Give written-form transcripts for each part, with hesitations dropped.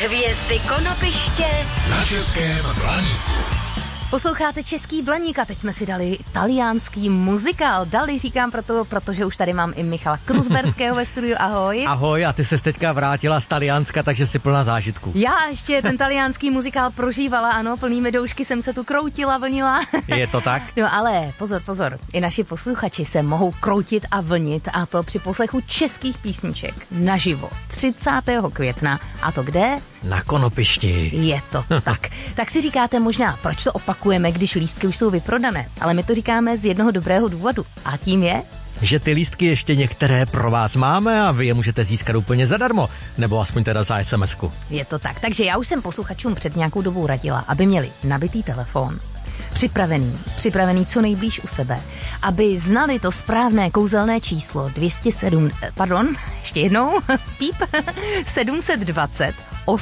Hvězdy Konopiště na Českém Blaníku. Posloucháte Český Blaník a teď jsme si dali italiánský muzikál. Dali, říkám protože už tady mám i Michala Kruzberského ve studiu. Ahoj. Ahoj, a ty se teďka vrátila z Taliánska, takže jsi plná zážitků. Já ještě ten taliánský muzikál prožívala, ano, plnými doušky jsem se tu kroutila, vlnila. Je to tak? No ale pozor, i naši posluchači se mohou kroutit a vlnit, a to při poslechu českých písniček naživo 30. května. A to kde? Na Konopišti. Je to tak. Tak si říkáte možná, proč to opakujeme, když lístky už jsou vyprodané. Ale my to říkáme z jednoho dobrého důvodu. A tím je, že ty lístky ještě některé pro vás máme a vy je můžete získat úplně zadarmo, nebo aspoň teda za SMS-ku. Je to tak. Takže já už jsem posluchačům před nějakou dobou radila, aby měli nabitý telefon, připravený co nejblíž u sebe, aby znali to správné kouzelné číslo 720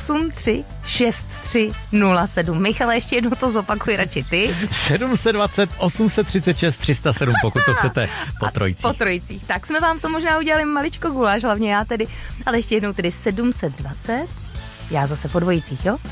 836307. Michale, ještě jednou to zopakuj radši ty. 720 836 307, pokud to chcete po trojicích. Po trojicích. Tak jsme vám to možná udělali maličko guláš, hlavně já tedy, ale ještě jednou tedy 720, já zase po dvojicích, jo?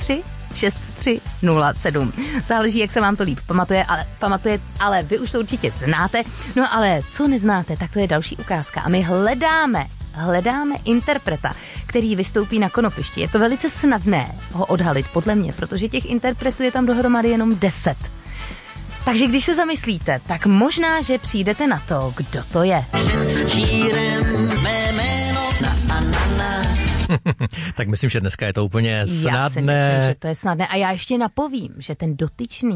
836307. Záleží, jak se vám to líp pamatuje, ale vy už to určitě znáte. No ale co neznáte, tak to je další ukázka. A my hledáme interpreta, který vystoupí na Konopišti. Je to velice snadné ho odhalit, podle mě, protože těch interpretů je tam dohromady jenom 10. Takže když se zamyslíte, tak možná, že přijdete na to, kdo to je. Předvčírem mé jméno na ananas. Tak myslím, že dneska je to úplně snadné. Já si myslím, že to je snadné. A já ještě napovím, že ten dotyčný